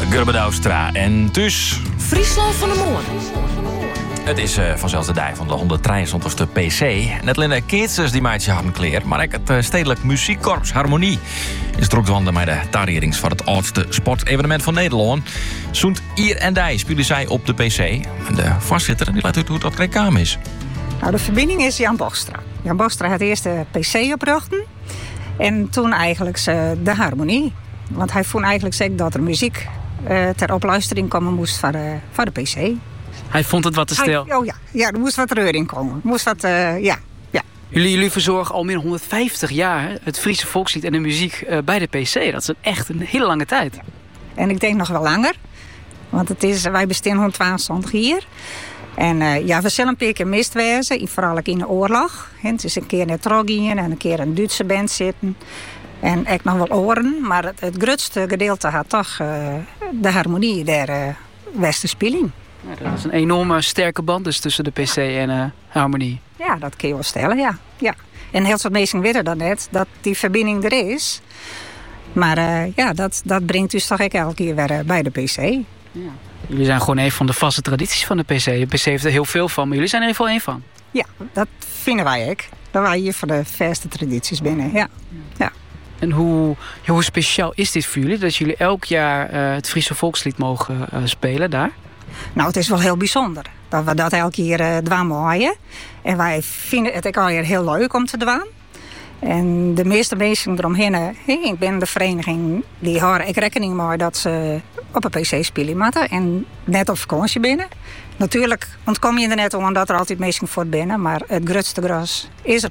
Gerben Douwstra en dus... Friesland van de Moor. Het is vanzelfs de dag van de 173ste PC. Net alleen Keetsers die meidje hadden kleer, maar ook het stedelijk muziekkorps Harmonie is drukdwanden met de tarierings van het oudste sportevenement van Nederland. Zoent hier en die spelen zij op de PC. En de voorzitter die laat uit hoe dat kreeg is. Nou, de verbinding is Jan Bogstra. Jan Bogstra had eerst de PC oprichten en toen eigenlijk de Harmonie. Want hij vond eigenlijk zeker dat er muziek ter opluistering komen moest voor de PC. Hij vond het wat te stil. Ja, er moest wat reur in komen. Moest wat, ja. Jullie verzorgen al meer dan 150 jaar het Friese volkslied en de muziek bij de PC. Dat is echt een hele lange tijd. Ja. En ik denk nog wel langer. Want wij bestaan 122 hier. En we zullen een keer mist wezen, vooral ook in de oorlog. Het is een keer net Troggien en een keer een Duitse band zitten. En ik nog wel oren, maar het grootste gedeelte had toch de Harmonie der Westerspeling. Ja, dat is een enorme sterke band dus tussen de PC en Harmonie. Ja, dat kun je wel stellen, ja. En heel veel mensen weten dan net dat die verbinding er is. Maar dat brengt dus toch elke keer weer bij de PC. Ja. Jullie zijn gewoon een van de vaste tradities van de PC. De PC heeft er heel veel van, maar jullie zijn er even één van. Ja, dat vinden wij ook. Dat wij hier voor de verste tradities binnen, ja. En hoe speciaal is dit voor jullie? Dat jullie elk jaar het Friese volkslied mogen spelen daar? Nou, het is wel heel bijzonder dat we dat elke keer dwaan. En wij vinden het ook alweer heel leuk om te dwaan. En de meeste mensen eromheen, ik ben de vereniging, die houden ik rekening mee dat ze op een PC spelen moeten en net op vakantie binnen. Natuurlijk ontkom je er net om omdat er altijd mensen voor binnen, maar het grootste gras is er